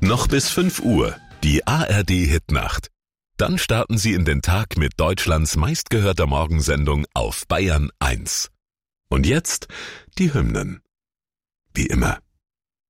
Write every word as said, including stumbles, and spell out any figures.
Noch bis fünf Uhr, die A R D-Hitnacht. Dann starten Sie in den Tag mit Deutschlands meistgehörter Morgensendung auf Bayern eins. Und jetzt die Hymnen. Wie immer,